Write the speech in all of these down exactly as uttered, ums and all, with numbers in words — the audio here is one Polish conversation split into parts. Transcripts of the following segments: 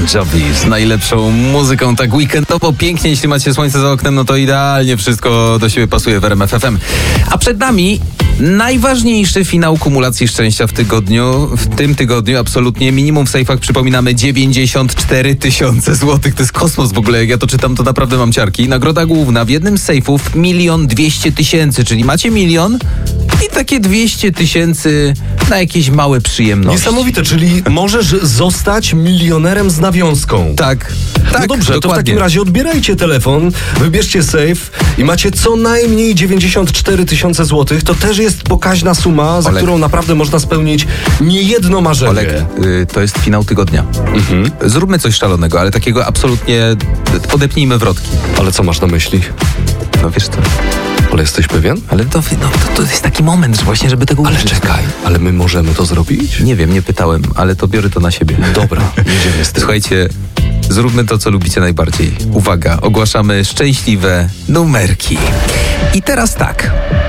Bon Jovi z najlepszą muzyką, tak weekendowo, pięknie. Jeśli macie słońce za oknem, no to idealnie wszystko do siebie pasuje w R M F F M. A przed nami najważniejszy finał kumulacji szczęścia w tygodniu. W tym tygodniu absolutnie minimum w sejfach, przypominamy, dziewięćdziesiąt cztery tysiące złotych. To jest kosmos w ogóle. Jak ja to czytam, to naprawdę mam ciarki. Nagroda główna w jednym z sejfów milion dwieście tysięcy, czyli macie milion i takie dwieście tysięcy na jakieś małe przyjemności. Niesamowite, czyli możesz zostać milionerem z nawiązką. Tak, tak. No dobrze, dokładnie. to w takim razie odbierajcie telefon, wybierzcie sejf i macie co najmniej dziewięćdziesiąt cztery tysiące złotych. To też jest pokaźna suma, za Olek. którą naprawdę można spełnić niejedno marzenie. Olek, y, to jest finał tygodnia. Mhm. Zróbmy coś szalonego, ale takiego absolutnie odepnijmy wrotki. Ale co masz na myśli? No wiesz to. Ale jesteś pewien? Ale to, no, to, to jest taki moment, że właśnie, żeby tego Ale użyć. czekaj, ale my możemy to zrobić? Nie wiem, nie pytałem, ale to biorę to na siebie. Dobra, jedziemy z tym. Słuchajcie, zróbmy to, co lubicie najbardziej. Uwaga, ogłaszamy szczęśliwe numerki. I teraz tak.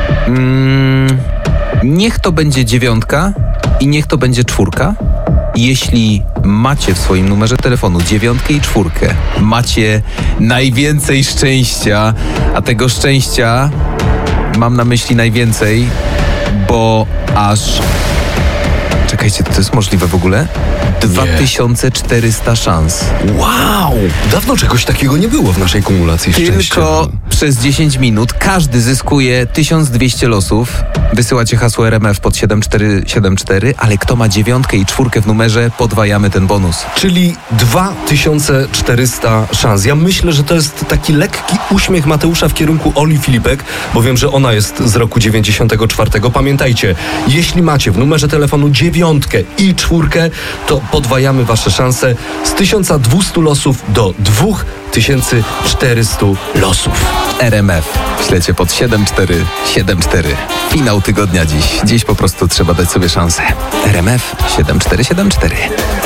Mm, niech to będzie dziewiątka i niech to będzie czwórka. Jeśli macie w swoim numerze telefonu dziewiątkę i czwórkę, macie najwięcej szczęścia, a tego szczęścia mam na myśli najwięcej, bo aż... Czekajcie, to jest możliwe w ogóle? dwa tysiące czterysta szans. Wow! Dawno czegoś takiego nie było w naszej kumulacji szczęścia. Tylko przez dziesięć minut każdy zyskuje tysiąc dwieście losów. Wysyłacie hasło R M F pod siedem cztery siedem cztery, ale kto ma dziewiątkę i czwórkę w numerze, podwajamy ten bonus. Czyli dwa tysiące czterysta szans. Ja myślę, że to jest taki lekki uśmiech Mateusza w kierunku Oli Filipek, bo wiem, że ona jest z roku dziewięćdziesiątego czwartego. Pamiętajcie, jeśli macie w numerze telefonu dziewiątkę i czwórkę, to podwajamy wasze szanse z tysiąc dwieście losów do dwa tysiące czterysta losów. R M F. Ślecie pod siedem cztery siedem cztery. Finał tygodnia dziś. Dziś po prostu trzeba dać sobie szansę. R M F siedem cztery siedem cztery.